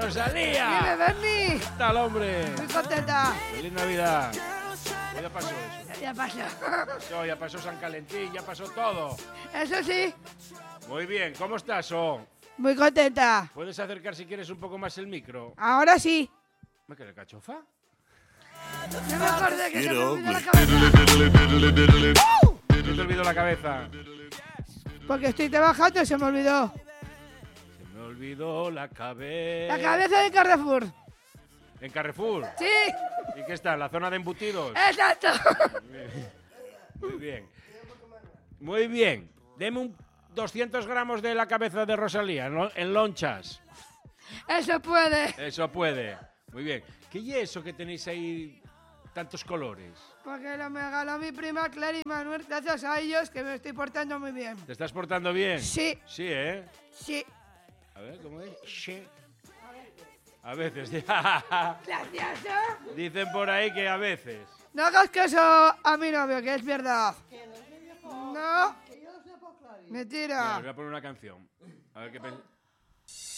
¡Rosalía! ¡Dime, Berni! ¿Qué tal, hombre? Muy contenta. ¡Feliz Navidad! Ya pasó eso. Ya pasó. Ya pasó San Calentín, ya pasó todo. Eso sí, Muy bien, ¿cómo estás, muy contenta. ¿Puedes acercar si quieres un poco más el micro? Ahora sí. ¿Me quedé cachofa? No me acordé que se me olvidó la cabeza. ¿Qué te olvidó la cabeza? Porque estoy trabajando y se me olvidó. Se me olvidó la cabeza. La cabeza de Carrefour. ¿En Carrefour? Sí, ¿Y qué está? ¿En la zona de embutidos? exacto. Muy bien. Muy bien. Deme 200 gramos de la cabeza de Rosalía en lonchas. Eso puede. Eso puede. Muy bien. ¿Qué es eso que tenéis ahí tantos colores? Porque lo me regaló mi prima Clara y Manuel, gracias a ellos que me estoy portando muy bien. ¿Te estás portando bien? Sí. Sí, ¿eh? Sí. A ver, ¿cómo es? Sí. A veces. Gracias. Dicen por ahí que a veces. No hagas caso a mi novio, que es verdad. No. Mira, Mentira. os voy a poner una canción. A ver qué